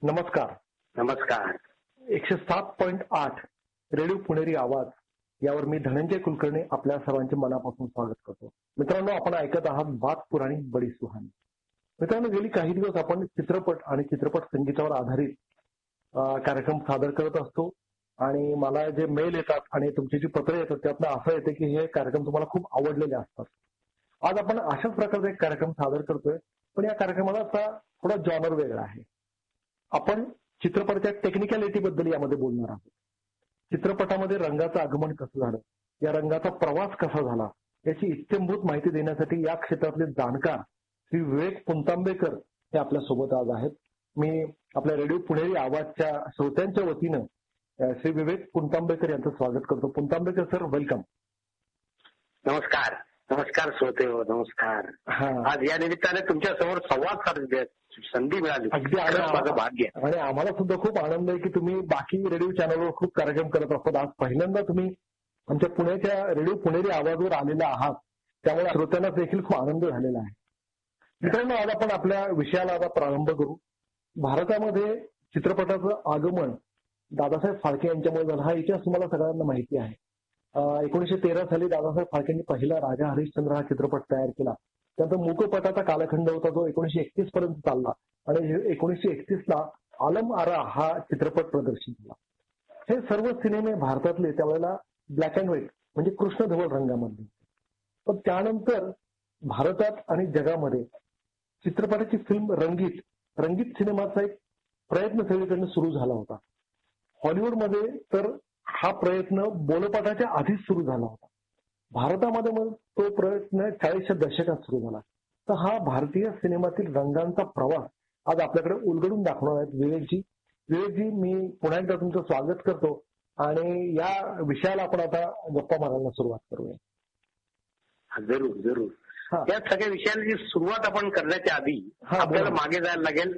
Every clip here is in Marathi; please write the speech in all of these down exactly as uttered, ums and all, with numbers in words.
नमस्कार. नमस्कार. एकशे सात पॉईंट आठ रेडिओ पुणेरी आवाज यावर मी धनंजय कुलकर्णी आपल्या सर्वांचे मनापासून स्वागत करतो. मित्रांनो, आपण ऐकत आहात बात पुराणी बडी सुहानी. मित्रांनो, गेली काही दिवस आपण चित्रपट आणि चित्रपट संगीतावर आधारित कार्यक्रम सादर करत असतो आणि मला जे मेल येतात आणि तुमची जी पत्र येतात त्यातनं असं येते की हे कार्यक्रम तुम्हाला खूप आवडलेले असतात. आज आपण अशाच प्रकारचा एक कार्यक्रम सादर करतोय, पण या कार्यक्रमाचा थोडा जॉनर वेगळा आहे. आपण चित्रपटाच्या टेक्निकॅलिटी बद्दल यामध्ये बोलणार आहोत. चित्रपटामध्ये रंगाचं आगमन कसं झालं, या रंगाचा प्रवास कसा झाला याची इत्यंभूत माहिती देण्यासाठी या क्षेत्रातले जाणकार श्री विवेक पुणतांबेकर हे आपल्या सोबत आज आहेत. मी आपल्या रेडिओ पुणेरी आवाजच्या श्रोत्यांच्या वतीनं श्री विवेक पुणतांबेकर यांचं स्वागत करतो. Puntambekar sir, welcome. नमस्कार. नमस्कार श्रोते हो, नमस्कार. आज या निमित्ताने तुमच्या समोर संवाद साधण्याची संधी मिळाली. अगदी माझं भाग्य. आणि आम्हाला सुद्धा खूप आनंद आहे की तुम्ही बाकी रेडिओ चॅनलवर खूप कार्यक्रम करत असतात. आज पहिल्यांदा तुम्ही आमच्या पुण्याच्या रेडिओ पुणेरी आवाजवर आलेला आहात, त्यामुळे श्रोत्यांना देखील खूप आनंद झालेला आहे. मित्रांनो, आज आपण आपल्या विषयाला आता प्रारंभ करू. भारतामध्ये चित्रपटाचं आगमन दादासाहेब फाळके यांच्यामुळे झालं. हा इतिहास तुम्हाला सगळ्यांना माहिती आहे. एकोणीसशे तेरा साली दादासाहेब फाळकेंनी पहिला राजा हरिश्चंद्र हा चित्रपट तयार केला. त्यानंतर मूकपटाचा कालखंड होता जो एकोणीसशे एकतीस पर्यंत चालला आणि एकोणीसशे एकतीस ला आलम आरा हा चित्रपट प्रदर्शित झाला. हे सर्व सिनेमे भारतातले त्यावेळेला ब्लॅक अँड व्हाईट म्हणजे कृष्णधवल रंगामध्ये. पण त्यानंतर भारतात आणि जगामध्ये चित्रपटाची फिल्म रंगीत रंगीत सिनेमाचा एक प्रयत्न सगळीकडनं सुरू झाला होता. हॉलिवूडमध्ये तर हा प्रयत्न बोलपटाच्या आधीच सुरू झाला होता. भारतामध्ये मग तो प्रयत्न चाळीसच्या दशकात सुरू झाला. तर हा भारतीय सिनेमातील रंगांचा प्रवास आज आपल्याकडे उलगडून दाखवणार आहेत विवेकजी. विवेकजी, मी पुन्हा एकदा तुमचं स्वागत करतो आणि या विषयाला आपण आता गप्पा मारायला सुरुवात करूया. जरूर जरूर. या सगळ्या विषयाची सुरुवात आपण करण्याच्या आधी आपल्याला मागे जायला लागेल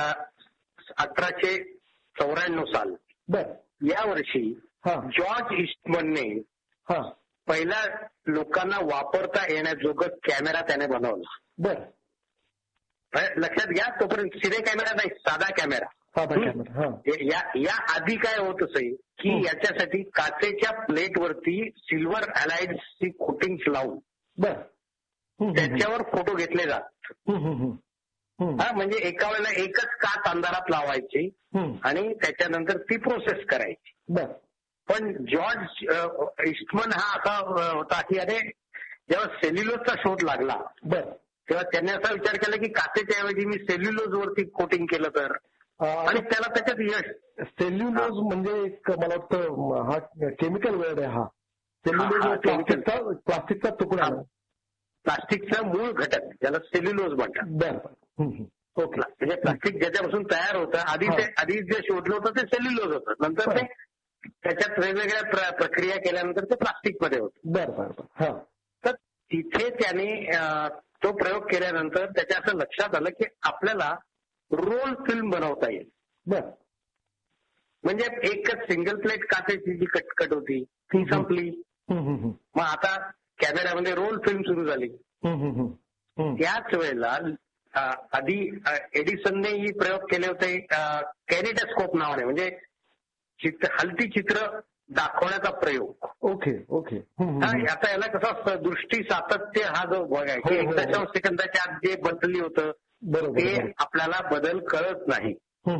अठराशे चौऱ्याण्णव साल. बर. या वर्षी जॉर्ज ईस्टमनने पहिला लोकांना वापरता येण्याजोगं कॅमेरा त्याने बनवला. बर. लक्षात घ्या, तोपर्यंत सिने कॅमेरा नाही, साधा कॅमेरा. या या आधी काय होत असेल की याच्यासाठी काचेच्या प्लेटवरती सिल्वर अलाइड्सची कोटिंग्स लावून त्याच्यावर फोटो घेतले जात. हा, म्हणजे एका वेळेला एकच काच अंधारात लावायची आणि त्याच्यानंतर ती प्रोसेस करायची. पण जॉर्ज ईस्टमन हा असा होता की अरे जेव्हा सेल्युलोजचा शोध लागला तेव्हा त्यांनी असा विचार केला की काचेच्या ऐवजी मी सेल्युलोज वरती कोटिंग केलं तर, आणि त्याला त्याच्यात यश. सेल्युलोज म्हणजे एक मला वाटतं हा केमिकल वर्ड आहे. हा सेल्युलोज प्लास्टिकचा प्लास्टिकचा तुकडा, प्लास्टिकचा मूळ घटक ज्याला सेल्युलोज म्हणतात. बरं. ओके. म्हणजे प्लास्टिक ज्याच्यापासून तयार होतं आधी ते आधी जे शोधलं होतं ते सेल्युलोज होतं, नंतर ते त्याच्यात वेगवेगळ्या प्रक्रिया केल्यानंतर ते प्लास्टिक मध्ये होतं. बरं बरं. तर तिथे त्याने तो प्रयोग केल्यानंतर त्याच्या असं लक्षात आलं की आपल्याला रोल फिल्म बनवता येईल. बर. म्हणजे एकच सिंगल प्लेट काचेची जी कटकट होती ती संपली. मग आता कॅमेऱ्यामध्ये रोल फिल्म सुरू झाली. त्याच वेळेला आधी एडिसननेही प्रयोग केले होते कॅनिटोस्कोप नावाने, म्हणजे चित्र हलती चित्र दाखवण्याचा प्रयोग. Okay okay. आता याला कसं असतं, दृष्टी सातत्य हा जो भाग आहे की एक दशांश सेकंदाच्या आत जे बदलली होतं ते आपल्याला बदल कळत नाही.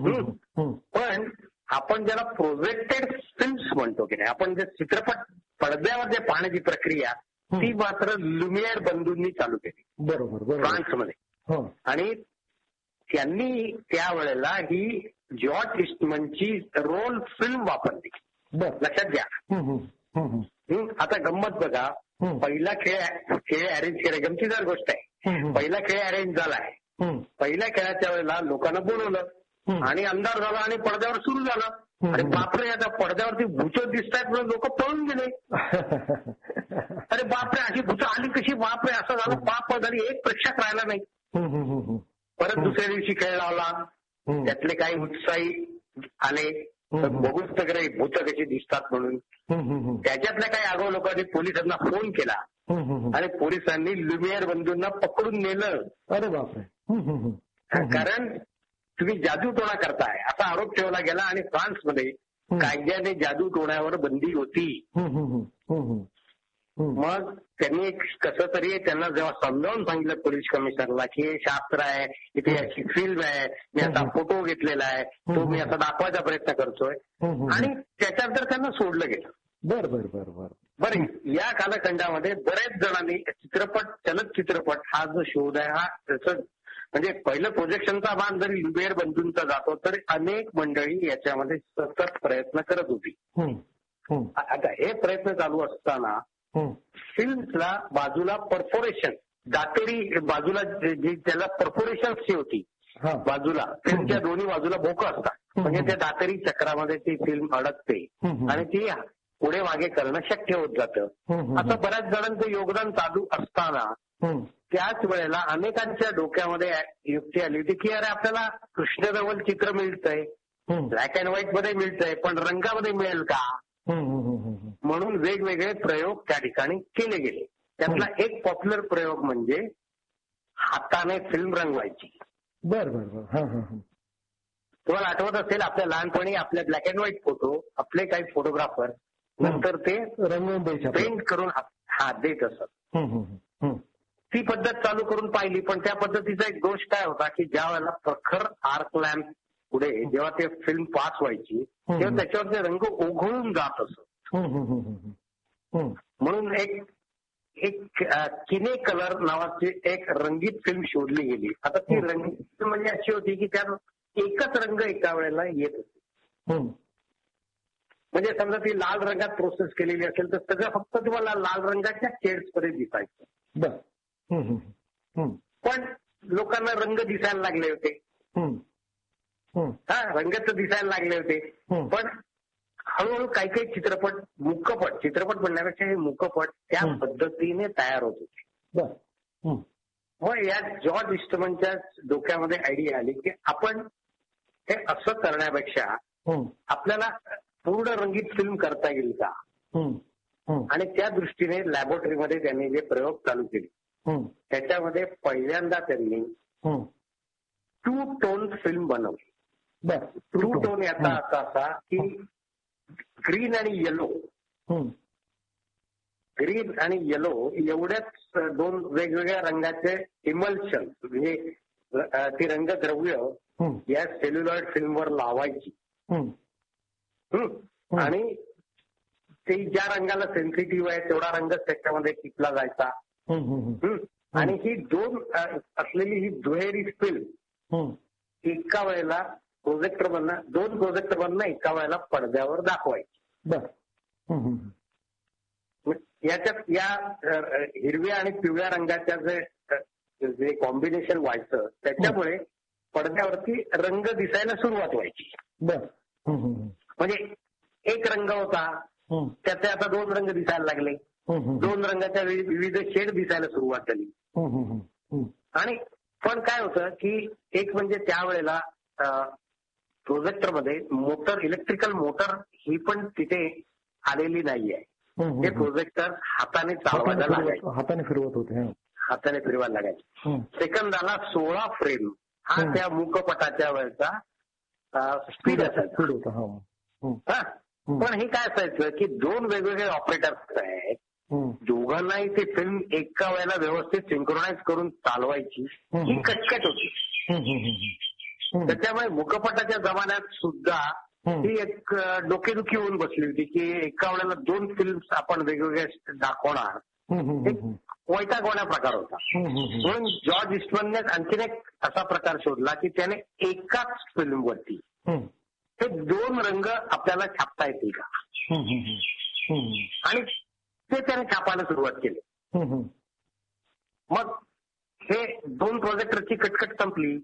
पण आपण ज्याला प्रोजेक्टेड फिल्म्स म्हणतो की नाही, आपण जे चित्रपट पडद्यावर जे पाहण्याची प्रक्रिया ती मात्र लुमियर बंधूंनी चालू केली. बरोबर. फ्रान्समध्ये. आणि त्यांनी त्यावेळेला ही जॉर्ज ईस्टमनची रोल फिल्म वापरली. लक्षात घ्या. आता गंमत बघा, पहिला खेळ खेळ अरेंज केला, गमतीदार गोष्ट आहे. पहिला खेळ अरेंज झालाय. पहिल्या खेळाच्या वेळेला लोकांना बोलवलं आणि अंधार झाला आणि पडद्यावर सुरू झालं. आणि बापरे, आता पडद्यावरती भूत दिसतायत म्हणून लोक पळून गेले. अरे बापरे, अशी भूत आली कशी, बापरे असं झालं, बाप झाली. एक प्रेक्षक राहिला नाही. परत दुसऱ्या दिवशी खेळ लावला. त्यातले काही उत्साही आले, बघूच सगळे भूत कशी दिसतात म्हणून. त्याच्यातल्या काही आगाऊ लोकांनी पोलिसांना फोन केला आणि पोलिसांनी लुमियर बंधूंना पकडून नेलं. अरे बापरे. कारण तुम्ही जादूटोणा करताय असा आरोप ठेवला गेला आणि फ्रान्समध्ये कायद्याने जादूटोण्यावर बंदी होती. मग त्यांनी एक कसं तरी त्यांना जेव्हा समजावून सांगितलं पोलीस कमिशनरला की हे शास्त्र आहे, इथे अशी फिल्म आहे, मी असा फोटो घेतलेला आहे, तो मी असा दाखवायचा प्रयत्न करतोय आणि त्याच्यानंतर त्यांना सोडलं गेलं. बर बर बर बर बरं, या कालखंडामध्ये बऱ्याच जणांनी चित्रपट चलत चित्रपट हा जो शोध आहे हा त्याचं म्हणजे पहिलं प्रोजेक्शनचा मान जरी लुमियर बंधूंचा जातो तरी अनेक मंडळी याच्यामध्ये सतत प्रयत्न करत होती. आता हे प्रयत्न चालू असताना फिल्मला बाजूला परफोरेशन दातेरी बाजूला जी त्याला परफोरेशन्सची होती बाजूला फिल्मच्या दोन्ही बाजूला भोकं असतात म्हणजे त्या दातेरी चक्रामध्ये ती फिल्म अडकते आणि ती पुढे मागे करणं शक्य होत जातं. असं बऱ्याच जणांचं योगदान चालू असताना त्याच वेळेला अनेकांच्या डोक्यामध्ये युक्ती आली होती की अरे आपल्याला कृष्णधवल चित्र मिळतंय, ब्लॅक अँड व्हाईट मध्ये मिळतंय, पण रंगामध्ये मिळेल का, म्हणून वेगवेगळे प्रयोग त्या ठिकाणी केले गेले. त्यातला एक पॉप्युलर प्रयोग म्हणजे हाताने फिल्म रंगवायची. बर बर बर तुम्हाला आठवत असेल आपल्या लहानपणी आपले ब्लॅक अँड व्हाईट फोटो आपले काही फोटोग्राफर नंतर ते रंगवून पेंट करून हा देत असत. ती पद्धत चालू करून पाहिली पण त्या पद्धतीचा एक दोष काय होता की ज्या वेळेला प्रखर आर्क लॅम्प पुढे जेव्हा ते फिल्म पास व्हायची तेव्हा त्याच्यावर ते रंग ओघळून जात असत. म्हणून एक एक किने कलर नावाची एक रंगीत फिल्म शोधली गेली. आता ती रंगीत म्हणजे अशी होती की त्यात एकच रंग एका वेळेला येत होते. म्हणजे समजा ती लाल रंगात प्रोसेस केलेली असेल तर सगळं फक्त तुम्हाला लाल रंगाच्या शेड्स पर्यंत दिसायचं. पण लोकांना रंग दिसायला लागले होते, हा रंग तर दिसायला लागले होते, पण हळूहळू काही काही चित्रपट मुकपट चित्रपट म्हणण्यापेक्षा हे मुकपट त्या पद्धतीने तयार होत होते. मग या जॉर्ज इस्टमनच्या डोक्यामध्ये आयडिया आली की आपण हे असं करण्यापेक्षा आपल्याला पूर्ण रंगीत फिल्म करता येईल का, आणि त्या दृष्टीने लॅबोरेटरीमध्ये त्यांनी जे प्रयोग चालू केले त्याच्यामध्ये पहिल्यांदा त्यांनी टू टोन फिल्म बनवली. टू टोन याचा अर्थ असा की ग्रीन आणि येलो, ग्रीन आणि येलो एवढ्याच दोन वेगवेगळ्या रंगाचे इमल्शन म्हणजे ती रंगद्रव्य या सेल्युलॉइड फिल्मवर लावायची आणि ते ज्या रंगाला सेन्सिटिव्ह आहे तेवढा रंग त्याच्यामध्ये टिपला जायचा. आणि ही दोन असलेली ही दुहेरी फिल्म एका वेळेला प्रोजेक्टर मधनं दोन प्रोजेक्टर मधनं एका वेळेला पडद्यावर दाखवायची. याच्यात या हिरव्या आणि पिवळ्या रंगाच्या जे जे कॉम्बिनेशन व्हायचं त्याच्यामुळे पडद्यावरती रंग दिसायला सुरुवात व्हायची. म्हणजे एक रंग होता त्याचे आता दोन रंग दिसायला लागले, दोन रंगाच्या विविध शेड दिसायला सुरुवात झाली. आणि पण काय होतं की एक म्हणजे त्यावेळेला प्रोजेक्टरमध्ये मोटर इलेक्ट्रिकल मोटर ही पण तिथे आलेली नाहीये. हे प्रोजेक्टर हाताने चालवायला लागायचे, हाताने फिरवत होते, हाताने फिरवायला लागायचे. सेकंदाला सोळा फ्रेम हा त्या मूकपटाच्या वेळेचा स्पीड असायचा. पण हे काय असायचं की दोन वेगवेगळे ऑपरेटर्स आहेत, दोघांनाही ती फिल्म एका वेळेला व्यवस्थित सिंक्रोनाइज करून चालवायची ही कटकट होती. त्याच्यामुळे मुखपटाच्या जमान्यात सुद्धा ही एक डोकेदुखी होऊन बसली होती की एका वेळेला दोन फिल्म्स आपण वेगवेगळ्या दाखवणार, एक वैतागवाणा प्रकार होता. म्हणून जॉर्ज इस्टमनने आणखीन एक असा प्रकार शोधला की त्याने एकाच फिल्मवरती हे दोन रंग आपल्याला छापता येतील का, आणि ते त्याने छापायला सुरुवात केली. मग हे दोन प्रोजेक्टरची कटकट संपली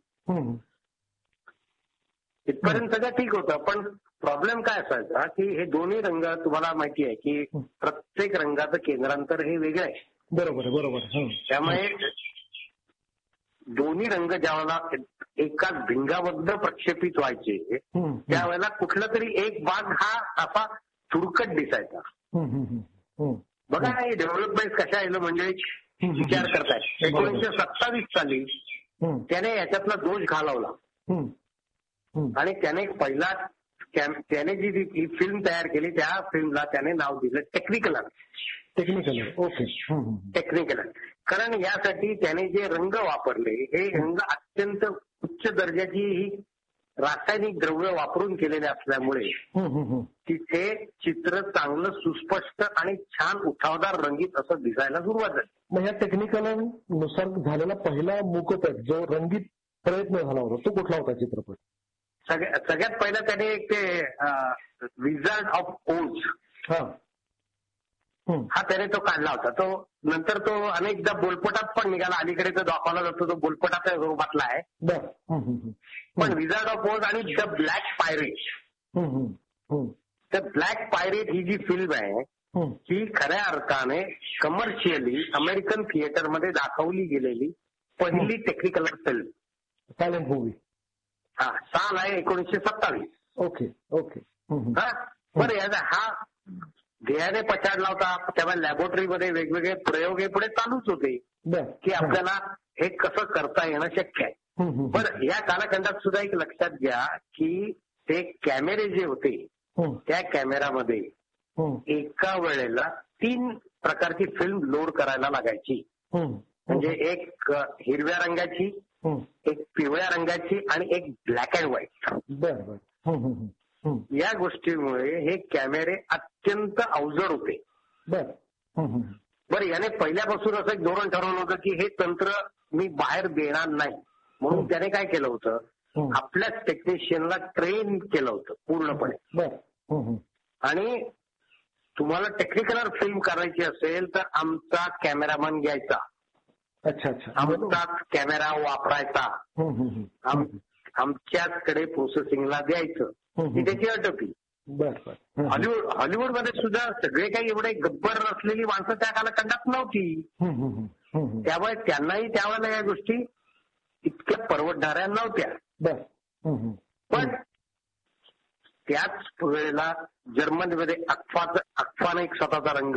इथपर्यंत सगळं ठीक होतं. पण प्रॉब्लेम काय असायचा की हे दोन्ही रंग तुम्हाला माहिती आहे की प्रत्येक रंगाचं केंद्रांतर हे वेगळं आहे. बरोबर बरोबर. त्यामुळे दोन्ही रंग ज्यावेळेला एकाच भिंगाबद्ध प्रक्षेपित व्हायचे त्यावेळेला कुठला तरी एक भाग हा असा तुरकट दिसायचा. बघा हे डेव्हलपमेंट कशा येईल म्हणजे विचार करतायत. एकोणीसशे सत्तावीस साली त्याने याच्यातला दोष घालवला आणि त्याने पहिला त्याने जी ही फिल्म तयार केली त्या फिल्मला त्याने नाव दिलं टेक्निकलर. Technicolor okay. टेक्निकलर कारण यासाठी त्याने जे रंग वापरले हे रंग अत्यंत उच्च दर्जाची ही रासायनिक द्रव्य वापरून केलेले असल्यामुळे तिथे चित्र चांगलं सुस्पष्ट आणि छान उठावदार रंगीत असं दिसायला सुरुवात झाली. मग या टेक्निकल नुसार झालेला पहिला मूकपट जो रंगीत प्रयत्न झाला होता तो कुठला होता चित्रपट? सगळ्यात पहिला त्याने एक ते विझार्ड ऑफ ओज हा त्याने तो काढला होता. तो नंतर तो अनेकदा बोलपटात पण निघाला. अलीकडे तो दाखवला जातो तो बोलपटाच्या स्वरूपातला आहे. पण विझार्ड ऑफ ओज आणि the black pirate the black pirate he G film आहे ही खऱ्या अर्थाने कमर्शियली अमेरिकन थिएटरमध्ये दाखवली गेलेली पहिली टेक्निकलर फिल्म सायलेंट मूव्ही. हा साल आहे एकोणीसशे सत्तावीस. Okay okay. हा बरं याचा हा ध्येयाने पछाडला होता. तेव्हा लॅबोरेटरीमध्ये वेगवेगळे प्रयोग हे पुढे चालूच होते की आपल्याला हे कसं करता येणं शक्य आहे. पण या कालखंडात सुद्धा एक लक्षात घ्या की ते कॅमेरे जे होते त्या कॅमेरामध्ये एका वेळेला तीन प्रकारची फिल्म लोड करायला लागायची. म्हणजे एक हिरव्या रंगाची, एक पिवळ्या रंगाची आणि एक ब्लॅक अँड व्हाईट. या गोष्टीमुळे हे कॅमेरे अत्यंत अवजड होते. बरं याने पहिल्यापासून असं एक धोरण ठरवलं होतं की हे तंत्र मी बाहेर देणार नाही म्हणून त्याने काय केलं होतं आपल्याच टेक्निशियनला ट्रेन केलं होतं पूर्णपणे. आणि तुम्हाला टेक्निकलर फिल्म करायची असेल तर आमचा कॅमेरामन घ्यायचा. अच्छा अच्छा. आमचाच कॅमेरा वापरायचा. आमच्याकडे प्रोसेसिंगला द्यायचं ही त्याची अट होती. हॉलिवूड हॉलिवूडमध्ये सुद्धा सगळे काही एवढे गब्बर असलेली माणसं त्या कालखंडात नव्हती. त्यामुळे त्यांनाही त्यावेळेला या गोष्टी इतक्या परवडणाऱ्या नव्हत्या. पण त्याच वेळेला जर्मनीमध्ये अक्फाचा अक्फाने एक स्वतःचा रंग,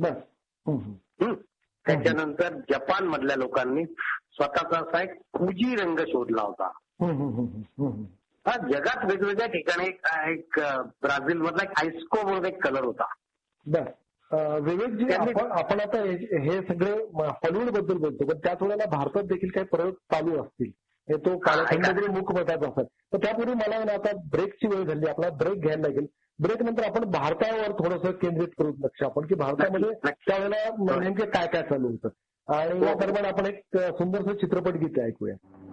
त्याच्यानंतर जपान मधल्या लोकांनी स्वतःचा असा एक फुजी रंग शोधला होता. हा जगात वेगवेगळ्या ठिकाणी एक ब्राझील मधला एक आयस्को म्हणून एक कलर होता. विवेकजी आपण आपण आता हे सगळे हॉलिवूड बद्दल बोलतो पण त्याच वेळेला भारतात देखील काही प्रयोग चालू असतील. हे तो कालखंड मुखपटात असतात. तर त्यापूर्वी मला आता ब्रेकची वेळ झाली. आपला ब्रेक घ्यायला लागेल. ब्रेक नंतर आपण भारतावर थोडंसं केंद्रित करू लक्ष आपण की भारतामध्ये त्यावेळेला नेमके काय काय चालू होतं आणि या दरम्यान आपण एक सुंदरसं चित्रपट गीत ऐकूया.